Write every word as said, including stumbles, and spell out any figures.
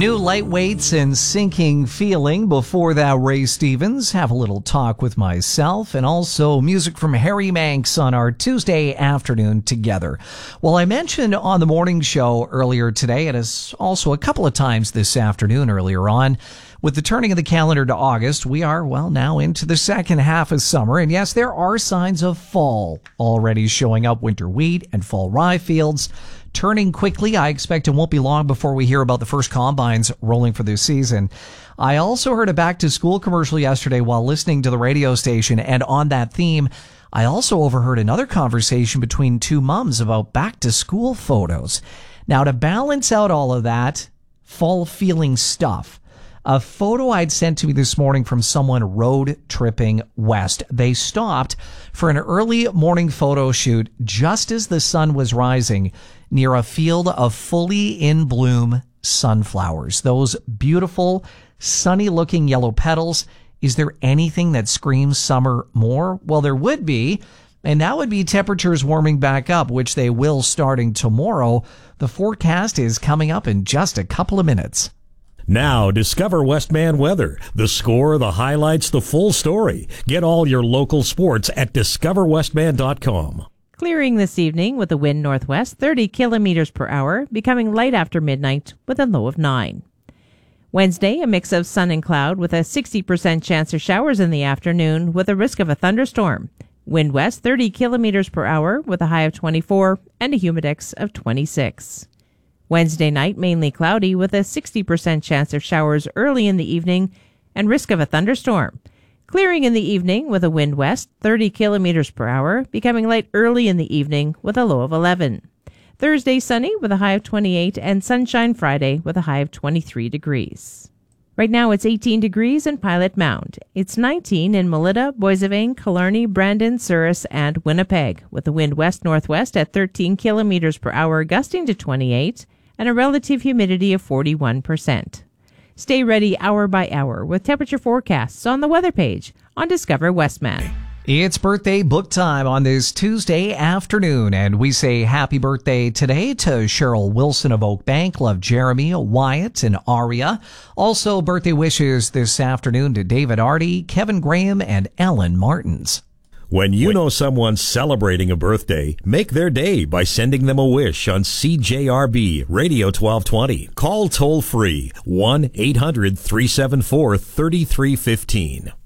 New lightweights and sinking feeling. Before that, Ray Stevens. Have a little talk with myself, and also music from Harry Manx on our Tuesday afternoon together. Well, I mentioned on the morning show earlier today, and as also a couple of times this afternoon earlier on, with the turning of the calendar to August, we are, well, now into the second half of summer. And yes, there are signs of fall already showing up. Winter wheat and fall rye fields turning quickly. I expect it won't be long before we hear about the first combines rolling for this season. I also heard a back-to-school commercial yesterday while listening to the radio station, and on that theme, I also overheard another conversation between two moms about back-to-school photos. Now, to balance out all of that fall-feeling stuff, a photo I'd sent to me this morning from someone road tripping west. They stopped for an early morning photo shoot just as the sun was rising near a field of fully in bloom sunflowers. Those beautiful, sunny looking yellow petals. Is there anything that screams summer more? Well, there would be. And that would be temperatures warming back up, which they will starting tomorrow. The forecast is coming up in just a couple of minutes. Now, discover Westman weather. The score, the highlights, the full story. Get all your local sports at discover westman dot com. Clearing this evening with a wind northwest, thirty kilometers per hour, becoming light after midnight with a low of nine. Wednesday, a mix of sun and cloud with a sixty percent chance of showers in the afternoon with a risk of a thunderstorm. Wind west, thirty kilometers per hour with a high of twenty-four and a humidex of twenty-six. Wednesday night, mainly cloudy with a sixty percent chance of showers early in the evening and risk of a thunderstorm. Clearing in the evening with a wind west, thirty kilometers per hour, becoming light early in the evening with a low of eleven. Thursday, sunny with a high of twenty-eight, and sunshine Friday with a high of twenty-three degrees. Right now it's eighteen degrees in Pilot Mound. It's nineteen in Melita, Boissevain, Killarney, Brandon, Souris, and Winnipeg, with a wind west-northwest at thirteen kilometers per hour, gusting to twenty-eight, and a relative humidity of forty-one percent. Stay ready hour by hour with temperature forecasts on the weather page on Discover Westman. It's birthday book time on this Tuesday afternoon, and we say happy birthday today to Cheryl Wilson of Oak Bank, love Jeremy, Wyatt, and Aria. Also, birthday wishes this afternoon to David Artie, Kevin Graham, and Ellen Martins. When you know someone's celebrating a birthday, make their day by sending them a wish on C J R B Radio twelve twenty. Call toll free one eight hundred three seven four three three one five.